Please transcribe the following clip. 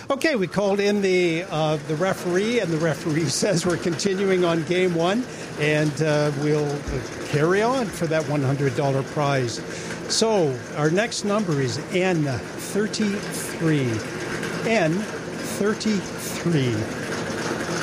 Okay, we called in the referee, and the referee says we're continuing on game one, and we'll carry on for that $100 prize. So our next number is N33. N33.